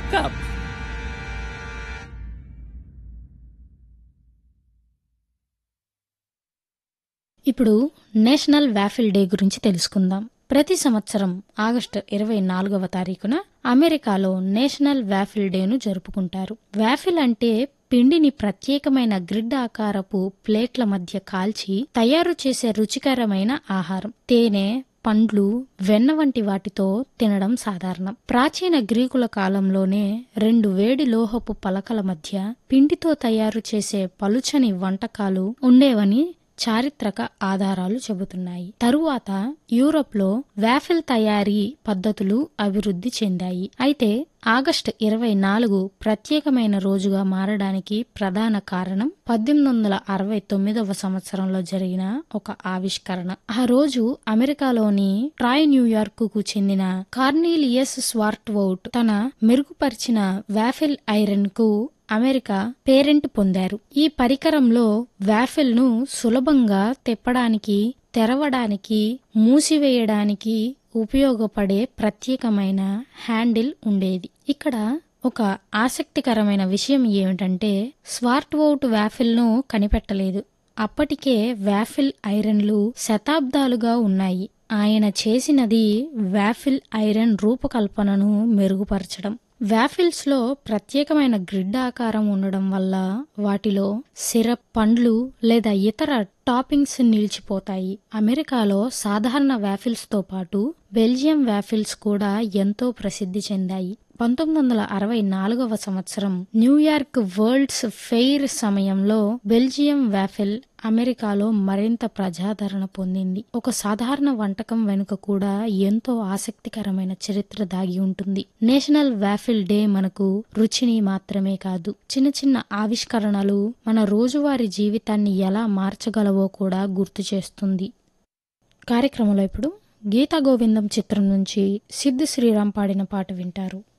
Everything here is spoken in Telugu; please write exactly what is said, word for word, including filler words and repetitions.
కప్. ఇప్పుడు నేషనల్ వాఫిల్ డే గురించి తెలుసుకుందాం. ప్రతి సంవత్సరం ఆగస్టు ఇరవై నాలుగవ తారీఖున అమెరికాలో నేషనల్ వాఫిల్ డేను జరుపుకుంటారు. వాఫిల్ అంటే పిండిని ప్రత్యేకమైన గ్రిడ్ ఆకారపు ప్లేట్ల మధ్య కాల్చి తయారు చేసే రుచికరమైన ఆహారం. తేనె, పండ్లు, వెన్న వంటి వాటితో తినడం సాధారణం. ప్రాచీన గ్రీకుల కాలంలోనే రెండు వేడి లోహపు పలకల మధ్య పిండితో తయారు చేసే పలుచని వంటకాలు ఉండేవని చారిత్రక ఆధారాలు చెబుతున్నాయి. తరువాత యూరోప్లో వాఫిల్ తయారీ పద్ధతులు అభివృద్ధి చెందాయి. అయితే ఆగస్టు ఇరవై నాలుగు ప్రత్యేకమైన రోజుగా మారడానికి ప్రధాన కారణం పద్దెనిమిది వందల అరవై తొమ్మిదవ సంవత్సరంలో జరిగిన ఒక ఆవిష్కరణ. ఆ రోజు అమెరికాలోని ట్రాయ్ న్యూయార్క్ కు చెందిన కార్నీలియస్ స్వార్ట్వౌట్ తన మెరుగుపరిచిన వాఫిల్ ఐరన్ కు అమెరికా పేరెంట్ పొందారు. ఈ పరికరంలో వాఫిల్ ను సులభంగా తిప్పడానికి, తెరవడానికి, మూసివేయడానికి ఉపయోగపడే ప్రత్యేకమైన హ్యాండిల్ ఉండేది. ఇక్కడ ఒక ఆసక్తికరమైన విషయం ఏమిటంటే స్వార్ట్వౌట్ వాఫిల్ ను కనిపెట్టలేదు. అప్పటికే వాఫిల్ ఐరన్లు శతాబ్దాలుగా ఉన్నాయి. ఆయన చేసినది వాఫిల్ ఐరన్ రూపకల్పనను మెరుగుపరచడం. వాఫిల్స్ లో ప్రత్యేకమైన గ్రిడ్ ఆకారం ఉండడం వల్ల వాటిలో సిరప్, పండ్లు లేదా ఇతర టాపింగ్స్ నిలిచిపోతాయి. అమెరికాలో సాధారణ వాఫిల్స్ తో పాటు బెల్జియం వాఫిల్స్ కూడా ఎంతో ప్రసిద్ధి చెందాయి. పంతొమ్మిది వందల అరవై నాలుగవ సంవత్సరం న్యూయార్క్ వరల్డ్స్ ఫెయిర్ సమయంలో బెల్జియం వాఫిల్ అమెరికాలో మరింత ప్రజాదరణ పొందింది. ఒక సాధారణ వంటకం వెనుక కూడా ఎంతో ఆసక్తికరమైన చరిత్ర దాగి ఉంటుంది. నేషనల్ వాఫిల్ డే మనకు రుచిని మాత్రమే కాదు, చిన్న చిన్న ఆవిష్కరణలు మన రోజువారీ జీవితాన్ని ఎలా మార్చగలవో కూడా గుర్తు చేస్తుంది. కార్యక్రమంలో ఇప్పుడు గీతా గోవిందం చిత్రం నుంచి సిద్ధు శ్రీరామ్ పాడిన పాట వింటారు.